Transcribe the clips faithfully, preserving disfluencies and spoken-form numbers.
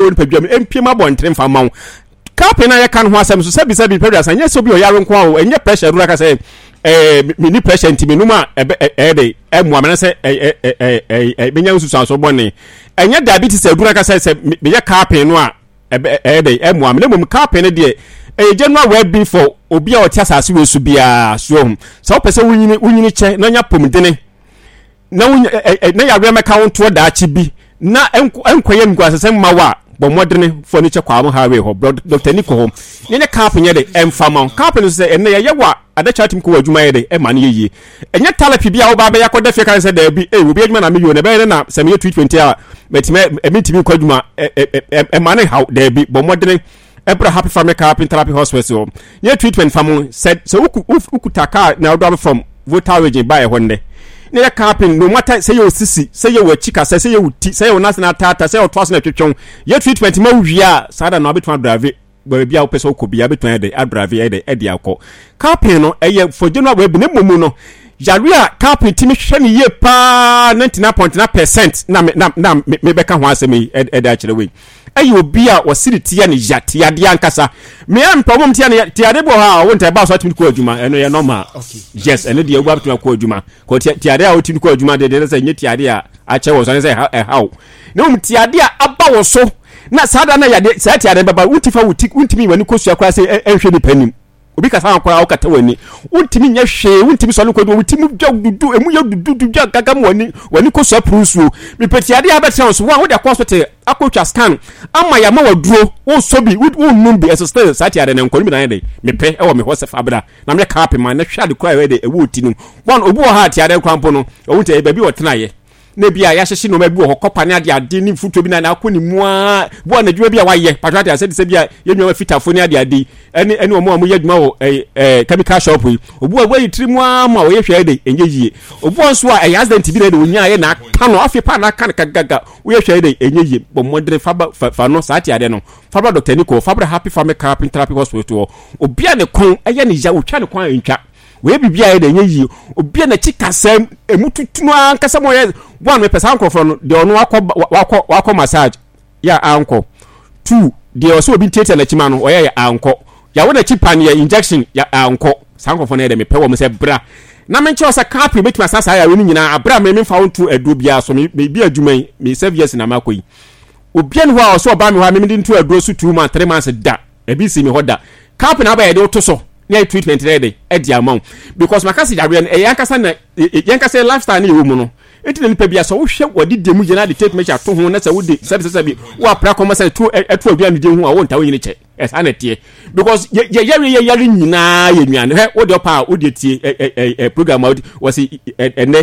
won padwam empie ma bontre mfa mawo carpet na ye kan ho asem so sabi sabi pedra san yes obi o yare nko awo enye pressure rura ka say eh me ni pressure ntimi numa eh dey eh mo amena say eh eh eh benya ususu so bone enye diabetes adura ka say me ye carpet no a eh dey eh mo amena mo carpet ne de eh general well being for obi a otia asase we su bia so so pese wunyini wunyini che na nya pomdene na na ya rema count wo da chi bi na enkoye ngu asese mawa bo moderne furniture kwa mo hawe ho Doctor Nico ho ne cap nye de emfama cap no se enne ye wa ada chatim ko adwuma ye de e ma ne yiye enye talapi bia wo ba be yakoda fie kan se da bi e obi adwuma na million be na se me two twenty a metime emitimi ko adwuma e ma ne ha da bi bo moderne Ebra Happy Family Cap in Therapy Hospital ye treatment famo said so uku taka na do from voter region by honde ne ya capping no matter say you sisi say you chika say you ti say you national tata say you twas na twetwon ye treatment ma wia sada na betu drive be bia opeso ko bia betu de drive e de e de akọ capping no eye for general we bi ne momu no Jaria capping timi hwe ne ye pa ninety-nine point nine percent na na na me beka ho asemi e da kire we ayi obi a wasiri tia ne ya tia de ankasa me am problem tia ne tia de bo ha won ta ba so atimi ko adwuma eno ye normal okay yes eno de egwa atimi ko adwuma ko tia de a otimi ko adwuma de de say nye tia de a a che wo so say how na um tia de a aba wo so na sada na ya de sa tia de baba utifa wuti untimi wani ko sua kwa say enhwe ni panim obi ka sa kwa okata wani untimi nya hwe untimi so ko utimi dudu emu ya dudu dwa gaga wani wani ko sua prusu mi petia de abetran so wa wo de hospital akotwa scan ama ya ma waduro wo sobi wo numbi assistant sati ade ne nkoni bi na de me pe e wo me hosef abra na me carpe man na hwa de kwa we de ewu ti num one obi wo ha ti ade krampo no wo te ba bi wo tena ye na bia ya hyehye no ma bi wo kopa ne ade ade ni futo bi na na akoni mu a bo na dwuma bi a waye patwate ase de se bia ye nwa fitafo ne ade ade ene ene wo mo mo ye dwuma wo eh chemical shop yi obi wo yi trimu ama wo ye hwe de enye yie obi won so a eh accident bi na de onya ye na ka no afi pa na kan kagaga wo ye hwe de enye yie bo modere fa fa no sati ade no fa Doctor Nico fa Happy Family Cap in Therapy Hospital obi a ne kon eye ne ja wo twa ne kon antwa we bibia ye de enye yie obi na chikasam emututunu ankasa mo ye one me person crofro no de ono akọ akọ massage ya anko two de oso obi tete na chima no oye ya anko ya wo na chipan ya injection ya anko sankrofo na de me pe wo me se bra na me nche osa carpet betima sasa ya we ni nyina abra me me fa wontu adu bia so me bi adwuman me seven years na makoyi obi en ho a oso ba me ho me ndi ntu adu so two months three months da e bi si me hoda carpet na ba ye de to so na treatment ready e di amount because makasi da re e yankasa na yankasa lifestyle ni wo mu no enti na nipa bia so wo hwe wodi demu je na de take measure to ho na se wo de sabi sabi wo apra koma se to eto adua no de hu a wo nta wo nyine che es anetie because ye ye ye ye nyina ye nnuane he wo de opa wo de tie e program wo se ene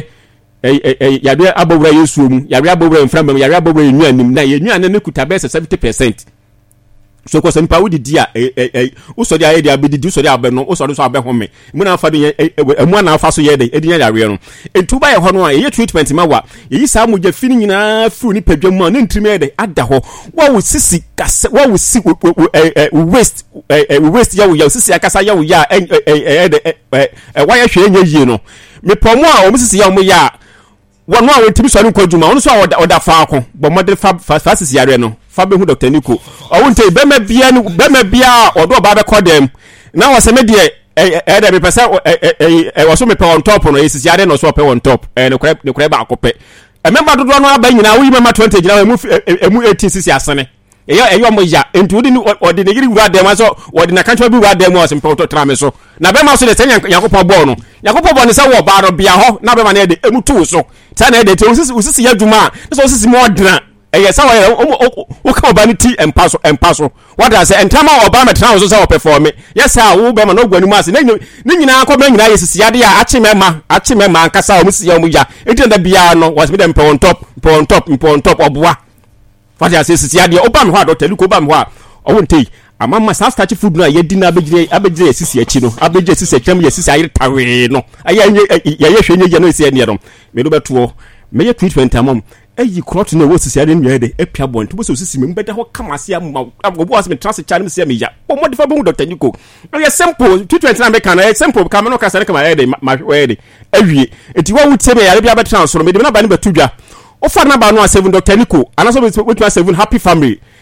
eh ya de abowura yesu mu ya re abowura mframa ya re abowura nnuanim na ye nnuane ne kuta be seventy percent so ko sempa wo didi a eh eh usori a ye dia bedidi usori abe no usori so abe home mu na afa de emu na afa so ye de edinya ya re no entuba ye ho no a ye treatment ma wa yi sa mu je fini nyina fu ni padwam a ne ntrim ye de ada ho wa wo sisi kase wa wo si waste waste ya wo ya sisi akasa ya wo ya eh eh eh wa ya hwe enye yie no me pomo a o sisi ya mo ya wono a wotimi so nko dwuma wono so a oda fa ko bo model fa fa sisi ya re no fa be hu Doctor Nico o wonte be ma bia ni be ma bia odo ba be kodem na wo se me de eh eh de be pesa eh wo so me pe on top no sisi ya re no so pe on top eh ne kure ne kure ba akopɛ e memba dodo no aba nyina wo yi memba twenty gina emu emu eighteen sisi asane eya eyo mo ya entu odi ni odi ne giri wura dem so odi na kancho bi wura dem o simple to trame so na be ma so de senya yakopɔ bɔ no yakopɔ bɔ ne se wo ba ro bia ho na be ma na de emu tu so ta na de te usisi usisi ya dwuma so usisi mo odina eye sa wo wo ka oba ni ti empaso empaso what does say entama oba metra so say wo perform yes ah wo be ma no gwani mas ne nyina akɔ be nyina yesisi ya de ya achi mema achi mema ankasa o musisi ya mu ya enti da bia no was be dem pe on top pe on top pe on top oboa fati asisi ya de oba me ho Doctor Nico oba me ho a owonte amama sa starch food no a yedi na abegire abegire asisi achi no abegire asisi atwam yesisi ayire tawe no aye ye ye hwe nye ye no esi ene no me do beto me ye treatment amom eyi crot no wo sisi ade nwe de epia bon to bo sisi me mbeda ho kamase am obo as me trans cha me se me ya bo modify bo Doctor Nico e simple treatment na me kan e simple ka me no ka sare kama ye de ma we de awie enti wo wutie me ya be abetra so me de na ba ne batudwa o fa na ba no a seven Doctor Nico anaso we twa seven Happy Family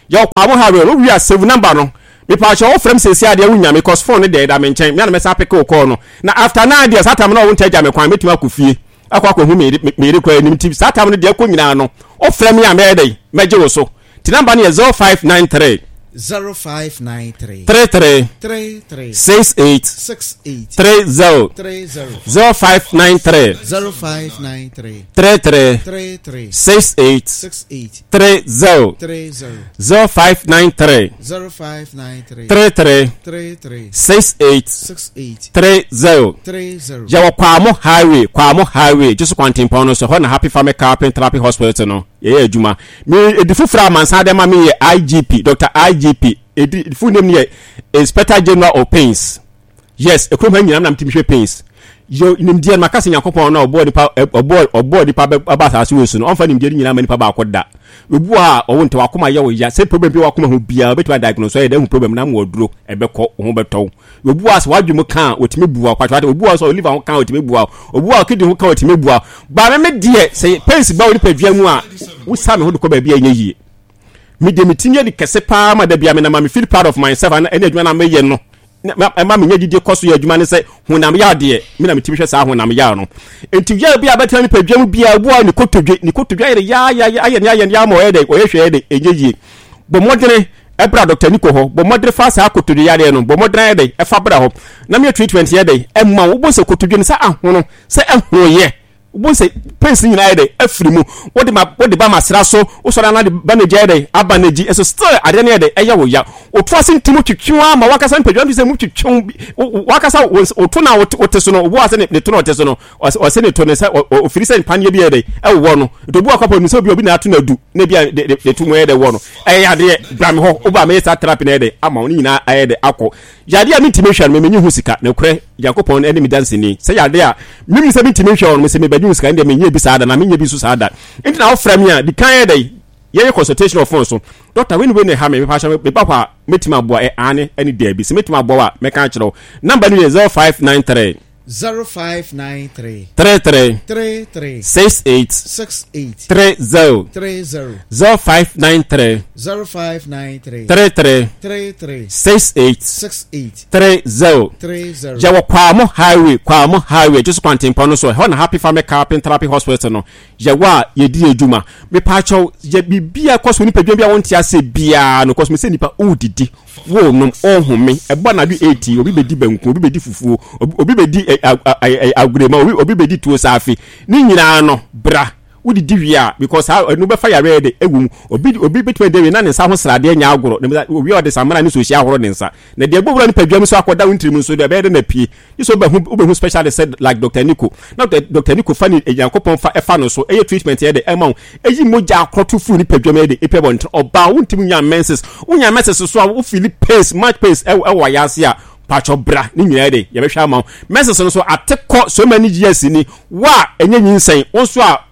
yo kwa mo hawe no wi save number no me pa cho ofrem sesi ade wunya me cause phone dey da me nchen me na me sa pick call no na after na dia satam na won charge me kwan metuma akofie akwa akwa hu me me re kwa nim tip satam no dia ko nyina no ofrem ya me dey meje wo so ti number no zero five nine three zero five nine three three three three three six eight six eight three zero three zero zero five nine three zero five nine three three three three three six eight six eight three zero three zero zero five nine three zero five nine three three three three three six eight six eight three zero three zero. Jawa Kwamo Highway, Kwamo Highway, just quantum pound so na Happy Family Carpet Therapy Hospital no. Yeah, Juma. Me edifu fra mansa dem ma me I G P, Doctor I G P. The full name here Inspector General of Pains. Yes, e kwem nyina nam timhwe pains. Yo nim dia makase yakopon na obo nipa obo obo nipa abata so wesu no onfa nim dia nyina manipa ba akoda. Obu a owo nte wakoma ye wo ya se problem bi wakoma ho bia betu diagnose ye dem problem na mo duro ebekọ ho beto. Obu a so wadwum kan otime bua kwatwa obu a so liver ho kan otime bua obu a kidi ho kan otime bua ba me me die se pains ba wo nipa dua mu a wo sa me ho de ko ba bia nyeyie. Me de mitinye de kese pa ma da bia me na ma me feel proud of myself and any adwuma na me ye no ma me nyedi koso ye adwuma ne se honam ya de me na metimi hwe sa honam ya no enti ya bia betra ni padwam bia bo ni kotodwe ni kotodwe ya ya ya ya ya ya mo ye de o ye hwe de enyeye bo modere ebra Doctor Nico ho bo modere fa sa kotodwe ya de no bo modere de e fa bra ho na me treatment ye de e ma wo bo se kotodwe ni sa ahono se ahoye wo se pensi nyina de afrimu wo de ma wo de ba masra so wo so na de banager de abanaji eso still ade ne de eya wo ya o to asin timu twitwa ma wakasa mpadwa bi se mu twitwa wakasa o to na o te so no wo ase ne to no te so no o se ne to ne se o firi se panye bi de e wo no to bu akwapo ni se obi obi na ato na du na bi de tu mo ye de wo no eya de bram ho wo ba me sa therapy na de ama oni nyina aye de akọ ya de a mintimation me menyi hu sika ne kure yakopon enemy dance ni se ya de a mimi se mintimation me se me news kan de menye bi saada na menye bi su saada enti na ofrem ya di kan dey ye consultation of phone so doctor when we ne ha me me pasha me papa metima bo e ane ani dey bi se metima bo a me kan kire number ni zero five nine three zero five nine three three three three three six eight six eight three zero three zero zero five nine three zero five nine three three three three three six eight six eight three zero three zero. Jawa Kwamo Highway, Kwamo Highway, just quantum pound so ho na Happy Family Carpet Therapy Hospital no. Jawa ye di edwuma. Me pa cho ye bibia koso ni padwa bia wonti ase bia no koso me se nipa odidi. Wo no ohome e bo na du eighty obi bedi banku obi bedi fufuo obi bedi agurema obi bedi tuo safi ni nyina no bra wodi diwia because no be fire ready ewum obi obi betwe de na ne nsa ho srade anya agoro ne obi ode samana ne so hia horo ne nsa na de gbobura ne padwam so akoda wintrim so de be de na pie iso be hu be hu specialist said like Doctor Nico now Doctor Nico fani ejankopon fa efa no so eye treatment ye de ema eyi moja akroto fu ni padwam ye de epebo ntra oba wontim nya menses unya menses so a wo feel pace much pace e wa yase a pacho bra ni nyina de ye be hwa ma message no so atekọ so many years ni wa enye nyinsen won so a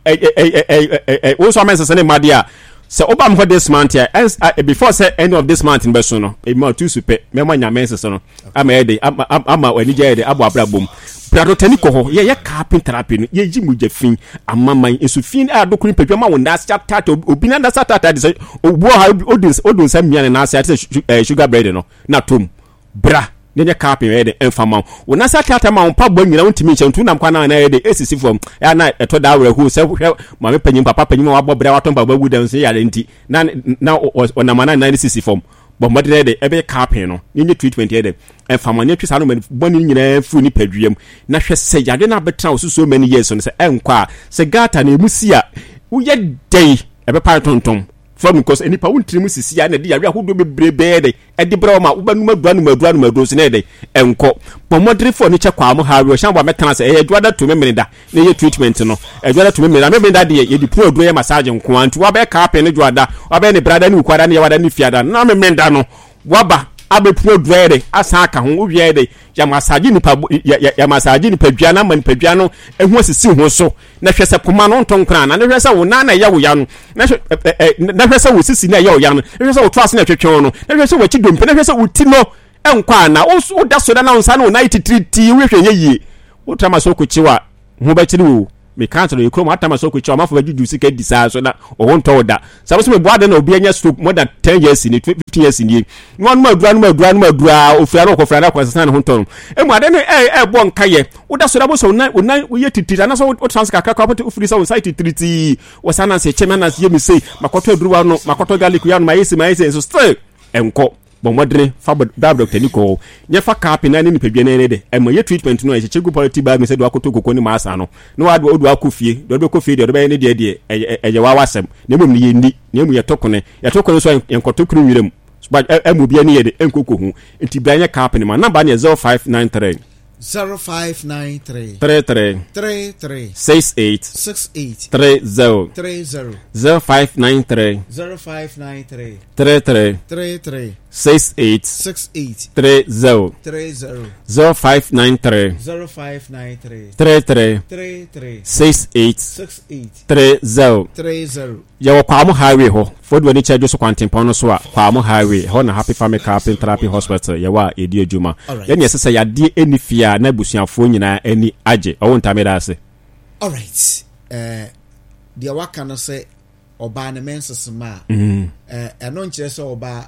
won so a message ne madia se obam for this month here before say end of this month in beso no e ma tu super me ma nya message no ama ye de ama wani je de abo abra bom bra Doctor Nico ho ye ye carpet therapy no ye ji mugya fin amaman esu fin a dokuri pedwa ma won da start obi na da start de obo ha odun odun sa miane na asa sugar bread no na tom bra nenya kapi yede enfama wona sakata ma on pabo nyina wontimi nche ntu nam kwana na yede esisi fom ya na eto da awre hu se hwe ma me panyin papa panyin wa bobra waton baba gu dan se ya nti na na ona mana na esisi fom bo modere yede ebe kapi no nyenye treatment yede enfama ne twisa no ma boni nyina fu ni padwiem na hwe se yade na betra osuso many years no se enkwa se gata na emusia uye dey ebe pa tonton from because any pa wontrim sisi ya na de yawe ahodo bebrebe de e de bra ma wo banu madua no madua no madua so na de enko pomodre fo ni che kwa mo ha we shan bo metana se e adwada to me da na ye treatment no adwada to me da me da de ye di pro adwo ye massage nko antu wa be ka pe ne dwada wa be ne brada ni ukwada ne yawada ni fiada na me me da no waba abe pro dwere asa aka ho wie de ya massage ni pa ya massage ni padua na man padua no ehu asisi ho so na hwese poma no ntonkran na hwese wo na na ya wo ya no na na hwese wo sisi na ya wo ya no hwese wo to ase na twetwe no na hwese wo chidompe na hwese wo ti no enkwa na wo da so da na nsa no ninety-three ti wo hwenye yie wo trama so ko chiwa ho ba chiri wo me cancel you krom atama so kwechi omafo bajuju sika disa so na o ntɔ da sabu so me boade na obi anya stroke more than ten years in fifty years in ye no anu adura anu adura anu adura ofia na okofra na kwasesa na ho ntɔ emu ade no e e bo nkaye woda so da bo so na onan wo ye titiri na so wo transfer kakra kwa ofiri so site triti wo sana se chema na se ye mi sei makoto adura no makoto garlic ya no mayesi mayesi so still enko bon moderne fa da doctor Nico nya fa cap na ni nipadua na de e ma ye treatment no e chegu polity bag me se do akoto kokoni ma asa no no wa do akofie do be kofie de do be ne de de e ye wa wasem na mum ni ye ndi na mu ye tokone ye tokone so enkoto kru wirem but e mu bia ne ye de enkoko hu enti bia nya cap ni ma number na zero five nine three zero five nine three three three three three six eight six eight three zero three zero zero five nine three zero five nine three three three three three six eight six eight three zero three zero zero five nine three zero five nine three three three three three six eight six eight three zero three zero. Yawo Kwamo highway ho ford wani charge so kwantempo no so a Kwamo highway ho na Happy Family Carpet Therapy Hospital yawa edi adwuma yani sese yade enifia na busuafo nyina ani age owo ntameda ase. All right. Eh dia waka no se oba ne menses ma mhm eh eno nkire se oba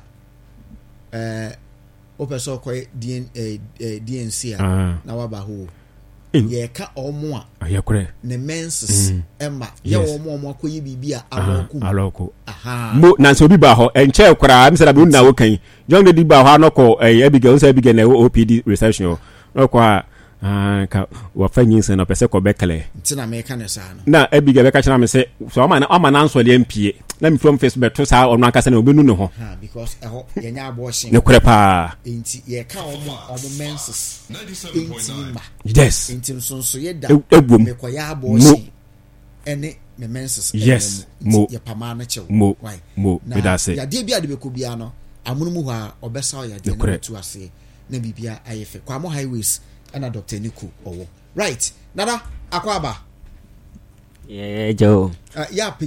eh opeso koy D N C a na waba ho ye ka omo a ayekure ne menses ema ye omo omo akoyi bibia aloku aloku aha mo na so bi ba ho enche kura am se da bi na wo kan john de ba ho anoko eh Abigail so Abigail na O P D reception no kwa ah ka wa fanyin se na pese ko bekele ntina me ka ne sa no na Abigail be ka chira me se so o ma na o ma na nso le mpie na mi from Facebook to sa ono akasa na obenu ne ho ha because e ho ye nya abortion ne kure pa enti ye ka omo omo menses enti ma yes enti so so ye da egwom me ko ya abortion ene me menses yes mo ye pama na chew mo mo be da say ya de bia de be ko bia no amunu mu ha obesa ya de na tu ase na bibia ayefe Kwamo highways ana Doctor Nico owo right nada akwaba yeah Joe uh, yeah